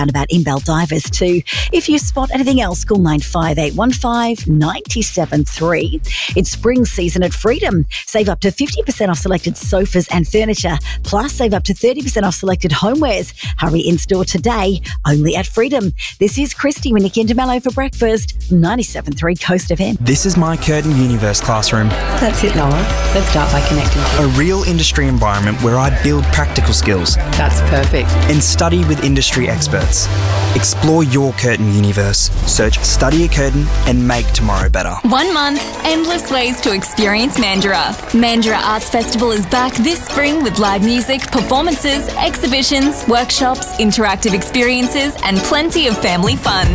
About in Baldivis too. If you spot anything else, call 95815 973. It's spring season at Freedom. Save up to 50% off selected sofas and furniture, plus save up to 30% off selected homewares. Hurry in store today, only at Freedom. This is Christy with Nicky and DeMello for breakfast, 97.3 Coast FM. This is my Curtin Universe classroom. That's it, Noah. Let's start by connecting. A real industry environment where I build practical skills. That's perfect. And study with industry experts. Explore your Curtin universe. Search Study at Curtin and make tomorrow better. 1 month, endless ways to experience Mandurah. Mandurah Arts Festival is back this spring with live music, performances, exhibitions, workshops, interactive experiences and plenty of family fun.